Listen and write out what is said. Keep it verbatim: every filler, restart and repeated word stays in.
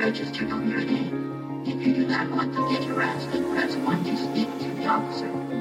registered on your name. If you do not want to get harassed, press one to speak to the officer.